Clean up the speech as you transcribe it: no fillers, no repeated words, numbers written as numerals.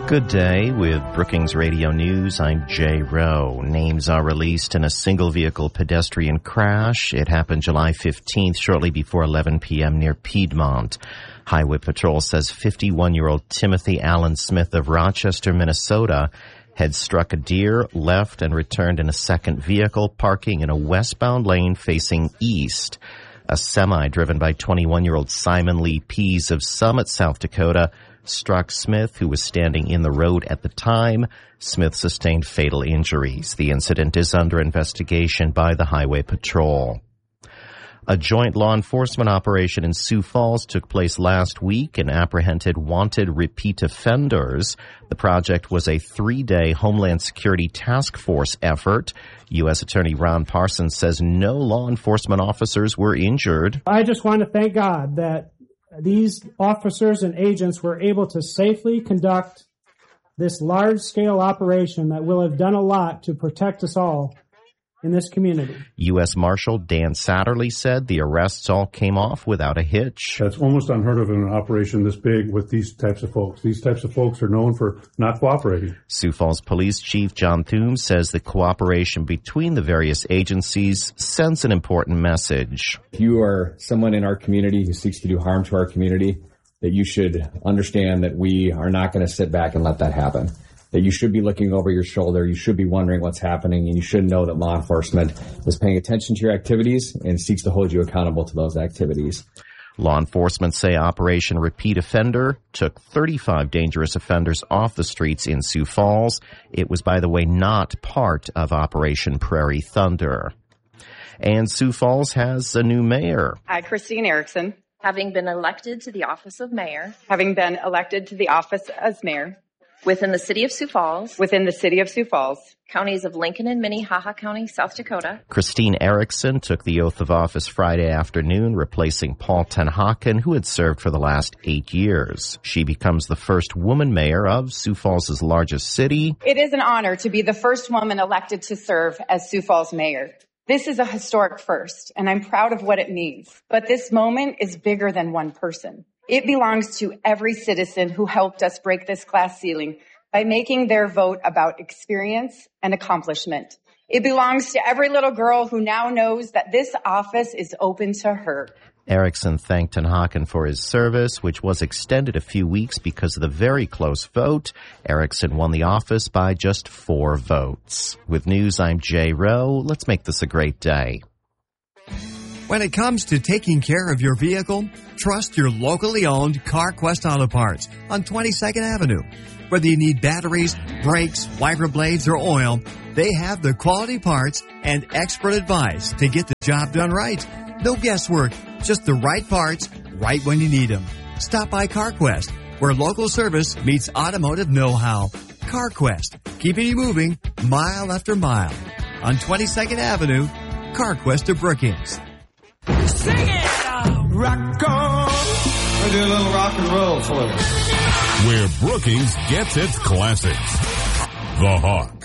Good day with Brookings Radio News. I'm Jay Rowe. Names are released in a single-vehicle pedestrian crash. It happened July 15th, shortly before 11 p.m. near Piedmont. Highway Patrol says 51-year-old Timothy Allen Smith of Rochester, Minnesota, had struck a deer, left, and returned in a second vehicle, parking in a westbound lane facing east. A semi driven by 21-year-old Simon Lee Pease of Summit, South Dakota, struck Smith, who was standing in the road at the time. Smith sustained fatal injuries. The incident is under investigation by the Highway Patrol. A joint law enforcement operation in Sioux Falls took place last week and apprehended wanted repeat offenders. The project was a 3-day Homeland Security Task Force effort. U.S. Attorney Ron Parsons says no law enforcement officers were injured. I just want to thank God that these officers and agents were able to safely conduct this large-scale operation that will have done a lot to protect us all in this community. U.S. Marshal Dan Satterley said the arrests all came off without a hitch. That's almost unheard of in an operation this big with these types of folks. These types of folks are known for not cooperating. Sioux Falls Police Chief John Thune says the cooperation between the various agencies sends an important message. If you are someone in our community who seeks to do harm to our community, that you should understand that we are not going to sit back and let that happen. That you should be looking over your shoulder, you should be wondering what's happening, and you should know that law enforcement is paying attention to your activities and seeks to hold you accountable to those activities. Law enforcement say Operation Repeat Offender took 35 dangerous offenders off the streets in Sioux Falls. It was, by the way, not part of Operation Prairie Thunder. And Sioux Falls has a new mayor. I, Christine Erickson, having been elected to the office of mayor. Having been elected to the office as mayor. Within the city of Sioux Falls. Within the city of Sioux Falls. Counties of Lincoln and Minnehaha County, South Dakota. Christine Erickson took the oath of office Friday afternoon, replacing Paul Tenhaken, who had served for the last 8 years. She becomes the first woman mayor of Sioux Falls' largest city. It is an honor to be the first woman elected to serve as Sioux Falls mayor. This is a historic first, and I'm proud of what it means. But this moment is bigger than one person. It belongs to every citizen who helped us break this glass ceiling by making their vote about experience and accomplishment. It belongs to every little girl who now knows that this office is open to her. Erickson thanked Tenhaken for his service, which was extended a few weeks because of the very close vote. Erickson won the office by just 4 votes. With news, I'm Jay Rowe. Let's make this a great day. When it comes to taking care of your vehicle, trust your locally owned CarQuest Auto Parts on 22nd Avenue. Whether you need batteries, brakes, wiper blades, or oil, they have the quality parts and expert advice to get the job done right. No guesswork, just the right parts, right when you need them. Stop by CarQuest, where local service meets automotive know-how. CarQuest, keeping you moving mile after mile. On 22nd Avenue, CarQuest of Brookings. Sing it! Rock on! We'll do a little rock and roll for you. Where Brookings gets its classics. The Hawk.